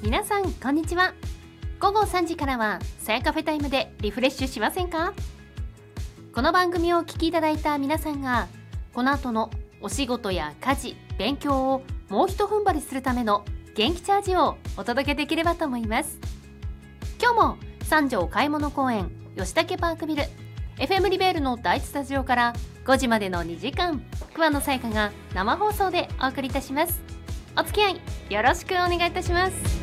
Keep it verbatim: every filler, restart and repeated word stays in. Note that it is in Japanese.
皆さんこんにちは。午後さんじからはさやカフェタイムでリフレッシュしませんか？この番組をお聞きいただいた皆さんがこの後のお仕事や家事、勉強をもうひと踏ん張りするための元気チャージをお届けできればと思います。今日も三条買い物公園吉武パークビル エフエム リベールの第一スタジオからごじまでのにじかん、桑野さやかが生放送でお送りいたします。お付き合いよろしくお願いいたします。